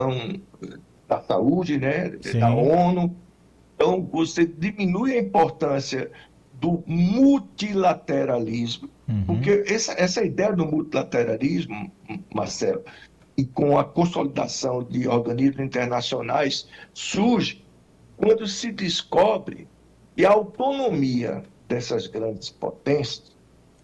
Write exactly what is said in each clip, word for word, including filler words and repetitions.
da Saúde, né, da Sim. ONU. Então, você diminui a importância do multilateralismo, Uhum. porque essa, essa ideia do multilateralismo, Marcelo, e com a consolidação de organismos internacionais, surge quando se descobre que a autonomia dessas grandes potências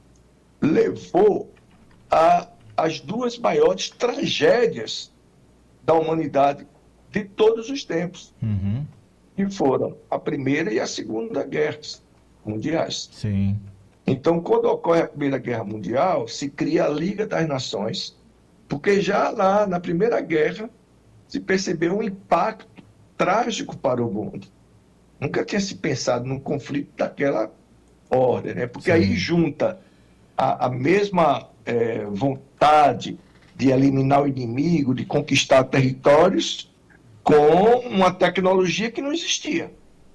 levou a as duas maiores tragédias da humanidade de todos os tempos, Uhum. que foram a Primeira e a Segunda Guerras Mundiais. Sim. Então, quando ocorre a Primeira Guerra Mundial, se cria a Liga das Nações, porque já lá na Primeira Guerra se percebeu um impacto trágico para o mundo. Nunca tinha se pensado num conflito daquela ordem, né? Porque aí Sim. junta a, a mesma é, vontade de eliminar o inimigo, de conquistar territórios, com uma tecnologia que não existia,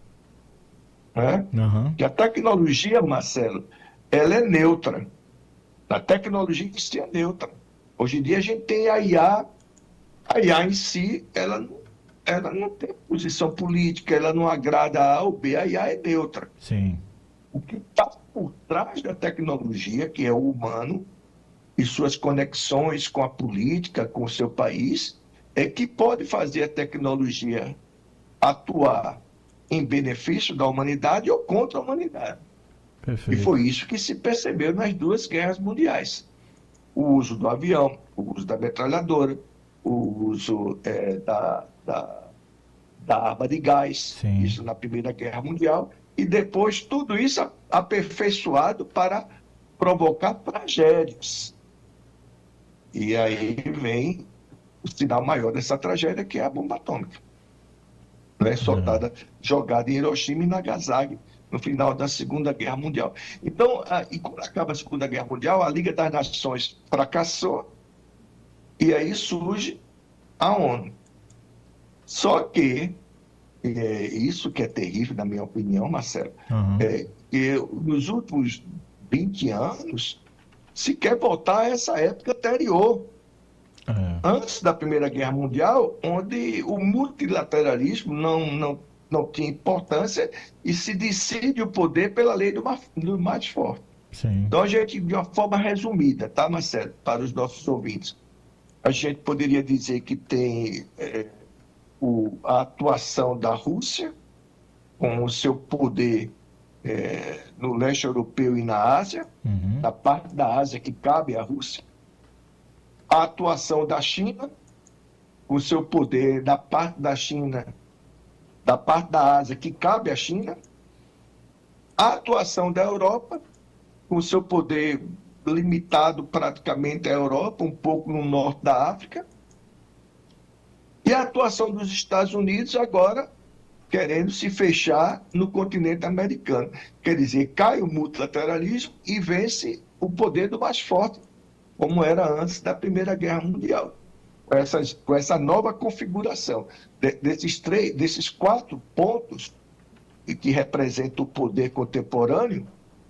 né? Aham. Que a tecnologia, Marcelo, ela é neutra. A tecnologia em si é neutra. Hoje em dia a gente tem a I A, a I A em si, ela não, ela não tem posição política, ela não agrada a A ou B, a I A é neutra. Sim. O que está por trás da tecnologia, que é o humano, e suas conexões com a política, com o seu país, é que pode fazer a tecnologia atuar em benefício da humanidade ou contra a humanidade. E Perfeito. foi isso que se percebeu nas duas guerras mundiais. O uso do avião, o uso da metralhadora, o uso é, da, da, da arma de gás, Sim. isso na Primeira Guerra Mundial, e depois tudo isso aperfeiçoado para provocar tragédias. E aí vem o sinal maior dessa tragédia, que é a bomba atômica, né, É. soltada, jogada em Hiroshima e Nagasaki no final da Segunda Guerra Mundial. Então, a, e quando acaba a Segunda Guerra Mundial, a Liga das Nações fracassou e aí surge a ONU. Só que, é, isso que é terrível, na minha opinião, Marcelo, Aham. é que nos últimos vinte anos se quer voltar a essa época anterior, É. antes da Primeira Guerra Mundial, onde o multilateralismo não, não, não tinha importância e se decide o poder pela lei do, do mais forte. Sim. Então, a gente, de uma forma resumida, tá, Marcelo, para os nossos ouvintes, a gente poderia dizer que tem é, o, a atuação da Rússia, com o seu poder é, no leste europeu e na Ásia, Uhum. na parte da Ásia que cabe à Rússia, a atuação da China, com o seu poder da parte da China, da parte da Ásia que cabe à China, a atuação da Europa, com o seu poder limitado praticamente à Europa, um pouco no norte da África, e a atuação dos Estados Unidos agora querendo se fechar no continente americano. Quer dizer, cai o multilateralismo e vence o poder do mais forte, como era antes da Primeira Guerra Mundial. Com, essas, com essa nova configuração de, desses, três, desses quatro pontos e que representa o poder contemporâneo,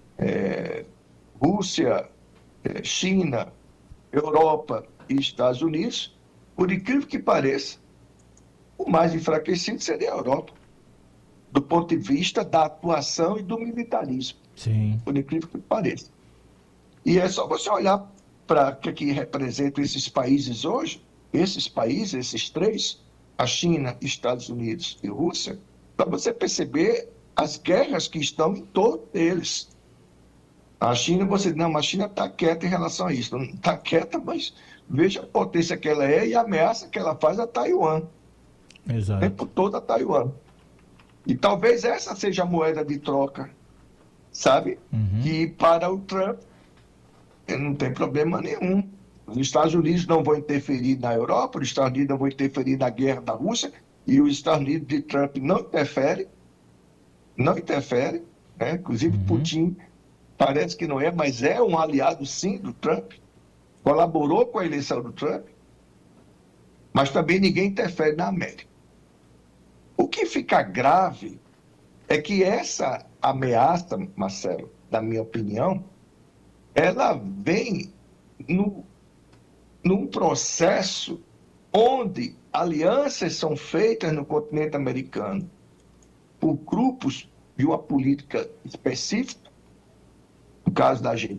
Rússia, eh, China, Europa e Estados Unidos, por incrível que pareça, o mais enfraquecido seria a Europa, do ponto de vista da atuação e do militarismo, Sim. por incrível que pareça. E é só você olhar para o que, que representam esses países hoje, esses países, esses três, a China, Estados Unidos e Rússia, para você perceber as guerras que estão em torno deles. A China, você não, a China está quieta em relação a isso. Não está quieta, mas veja a potência que ela é e a ameaça que ela faz a Taiwan, o Exato. tempo todo a Taiwan. E talvez essa seja a moeda de troca, sabe? Uhum. Que para o Trump não tem problema nenhum. Os Estados Unidos não vão interferir na Europa, os Estados Unidos não vão interferir na guerra da Rússia, e os Estados Unidos de Trump não interfere, não interfere, né? Inclusive Uhum. Putin parece que não é, mas é um aliado sim do Trump, colaborou com a eleição do Trump, mas também ninguém interfere na América. O que fica grave é que essa ameaça, Marcelo, na minha opinião, ela vem no, num processo onde alianças são feitas no continente americano por grupos de uma política específica, no caso da